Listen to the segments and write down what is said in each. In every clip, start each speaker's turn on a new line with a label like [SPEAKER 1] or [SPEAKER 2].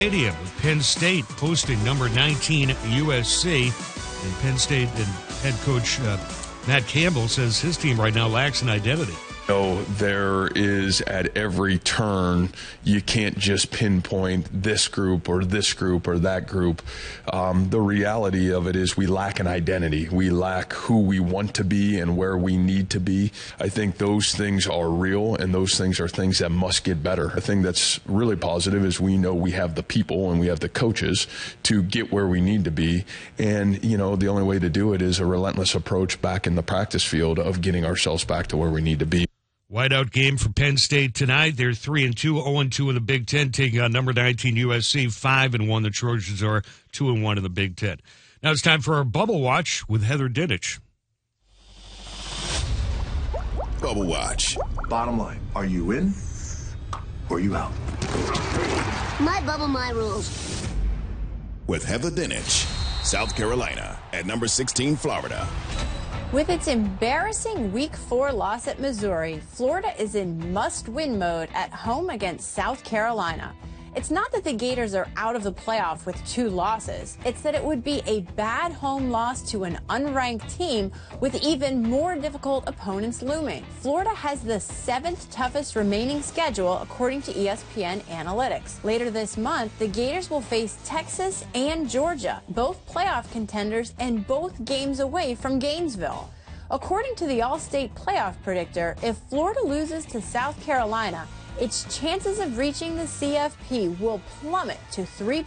[SPEAKER 1] Stadium with Penn State hosting number 19 USC. And Penn State and head coach Matt Campbell says his team right now lacks an identity.
[SPEAKER 2] There is at every turn, you can't just pinpoint this group or that group. The reality of it is we lack an identity. We lack who we want to be and where we need to be. I think those things are real, and those things are things that must get better. A thing that's really positive is we know we have the people and we have the coaches to get where we need to be. And, the only way to do it is a relentless approach back in the practice field of getting ourselves back to where we need to be.
[SPEAKER 1] Whiteout game for Penn State tonight. They're 3-2, 0-2 in the Big Ten, taking on number 19 USC. 5-1. The Trojans are 2-1 in the Big Ten. Now it's time for our Bubble Watch with Heather Dinich.
[SPEAKER 3] Bubble Watch.
[SPEAKER 4] Bottom line, are you in or are you out?
[SPEAKER 5] My bubble, my rules.
[SPEAKER 3] With Heather Dinich, South Carolina at number 16, Florida.
[SPEAKER 6] With its embarrassing Week 4 loss at Missouri, Florida is in must-win mode at home against South Carolina. It's not that the Gators are out of the playoff with 2 losses. It's that it would be a bad home loss to an unranked team with even more difficult opponents looming. Florida has the 7th toughest remaining schedule according to ESPN Analytics. Later this month, the Gators will face Texas and Georgia, both playoff contenders and both games away from Gainesville. According to the All-State Playoff Predictor, if Florida loses to South Carolina, its chances of reaching the CFP will plummet to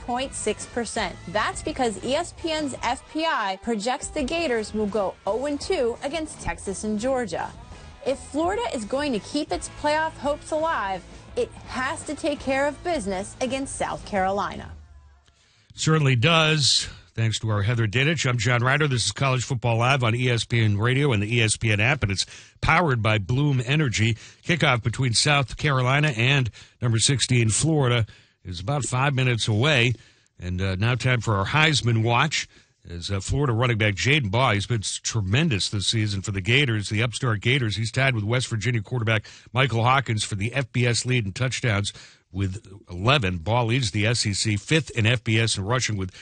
[SPEAKER 6] 3.6%. That's because ESPN's FPI projects the Gators will go 0-2 against Texas and Georgia. If Florida is going to keep its playoff hopes alive, it has to take care of business against South Carolina.
[SPEAKER 1] Certainly does. Thanks to our Heather Dinich. I'm John Ryder. This is College Football Live on ESPN Radio and the ESPN app, and it's powered by Bloom Energy. Kickoff between South Carolina and number 16 Florida is about 5 minutes away. And now time for our Heisman Watch. As Florida running back Jaden Baugh, he's been tremendous this season for the Gators, the upstart Gators. He's tied with West Virginia quarterback Michael Hawkins for the FBS lead in touchdowns with 11. Baugh leads the SEC, 5th in FBS in rushing with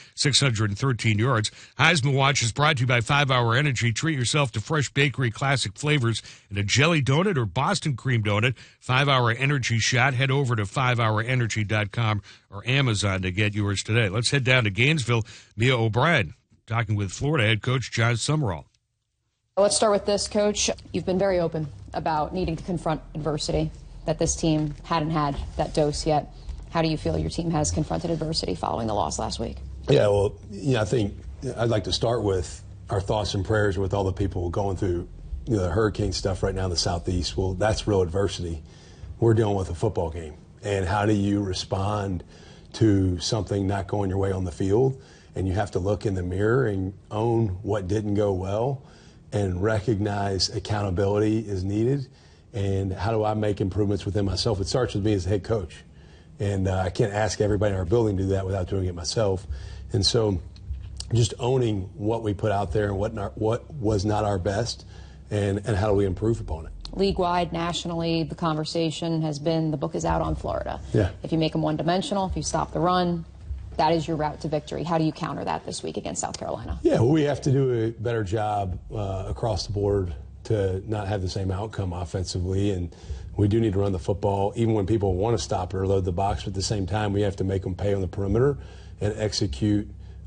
[SPEAKER 1] 613 yards. Heisman Watch is brought to you by 5 Hour Energy. Treat yourself to fresh bakery classic flavors in a jelly donut or Boston cream donut. 5 Hour Energy shot. Head over to 5hourenergy.com or Amazon to get yours today. Let's head down to Gainesville. Mia O'Brien talking with Florida head coach John Summerall.
[SPEAKER 7] Let's start with this, Coach. You've been very open about needing to confront adversity, that this team hadn't had that dose yet. How do you feel your team has confronted adversity following the loss last week?
[SPEAKER 8] Yeah, well, I think I'd like to start with our thoughts and prayers with all the people going through the hurricane stuff right now in the Southeast. Well, that's real adversity. We're dealing with a football game. And how do you respond to something not going your way on the field? And you have to look in the mirror and own what didn't go well and recognize accountability is needed. And how do I make improvements within myself? It starts with me as a head coach. And I can't ask everybody in our building to do that without doing it myself. And so just owning what we put out there and what was not our best and how do we improve upon it.
[SPEAKER 7] League-wide, nationally, the conversation has been the book is out on Florida.
[SPEAKER 8] Yeah.
[SPEAKER 7] If you make them one-dimensional, if you stop the run, that is your route to victory. How do you counter that this week against South Carolina?
[SPEAKER 8] Yeah, well, we have to do a better job across the board to not have the same outcome offensively. And we do need to run the football, even when people want to stop it or load the box. But at the same time, we have to make them pay on the perimeter and execute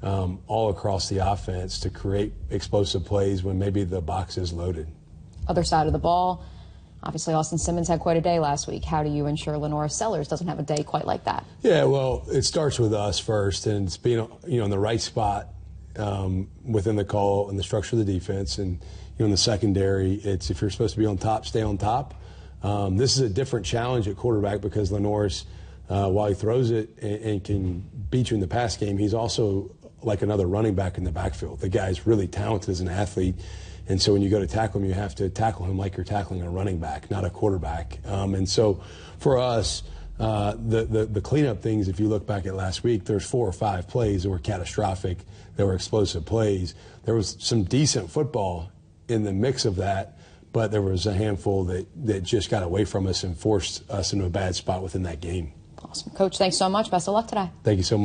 [SPEAKER 8] all across the offense to create explosive plays when maybe the box is loaded.
[SPEAKER 7] Other side of the ball, obviously Austin Simmons had quite a day last week. How do you ensure Lenora Sellers doesn't have a day quite like that? Yeah,
[SPEAKER 8] well, it starts with us first, and it's being in the right spot within the call and the structure of the defense. And in the secondary, it's if you're supposed to be on top, stay on top. This is a different challenge at quarterback because Lenore's, while he throws it and can beat you in the pass game, he's also like another running back in the backfield. The guy's really talented as an athlete. And so when you go to tackle him, you have to tackle him like you're tackling a running back, not a quarterback. And so for us, the cleanup things, if you look back at last week, there's 4 or 5 plays that were catastrophic, that were explosive plays. There was some decent football in the mix of that, but there was a handful that just got away from us and forced us into a bad spot within that game.
[SPEAKER 7] Awesome. Coach, thanks so much. Best of luck today.
[SPEAKER 8] Thank you so much.